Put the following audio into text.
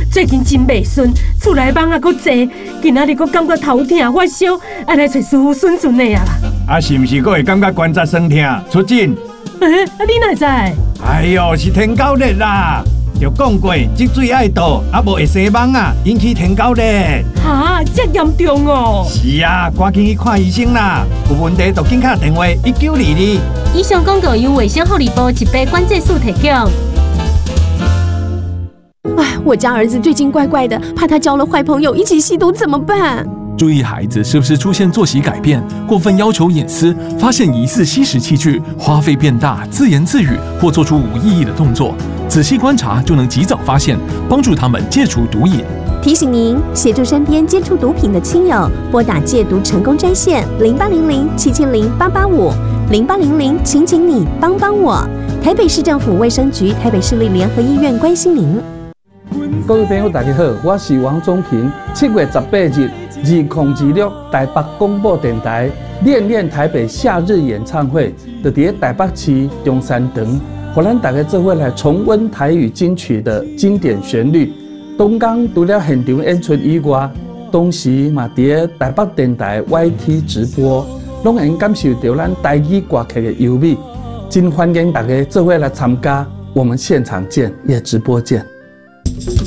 最近真袂顺，厝内蚊啊搁济，今仔日搁感觉头痛发烧，爱来找师傅顺顺的啊啦。 啊，是毋是搁会感觉关节酸痛？出诊？ 你哪知？ 哎呦，是天狗热啦！就讲过，积水爱倒，啊无会生蚊啊，引起天狗热。 哈，这严重哦！ 是啊，赶紧去看医生啦！有问题就紧打电话1922。 以上广告由卫生福利部疾病管制署提供。 哎，我家儿子最近怪怪的，怕他交了坏朋友一起吸毒怎么办？ 注意孩子是不是出现作息改变、过分要求隐私，发现疑似吸食器具、花费变大、自言自语或做出无意义的动作，仔细观察就能及早发现，帮助他们戒除毒瘾。 提醒您，协助身边接触毒品的亲友，拨打戒毒成功专线0800770885 0800，请你帮帮我。台北市政府卫生局、台北市立联合医院关心您。 各位朋友，大家好，我是王宗平。7月18日，2026台北广播电台练练台北夏日演唱会，就在台北市中山堂，互咱大家做伙来重温台语金曲的经典旋律。东港除了现场演出以外，同时嘛在台北电台 YT 直播，拢能感受到咱台语歌曲的优美。真欢迎大家做伙来参加，我们现场见，也直播见。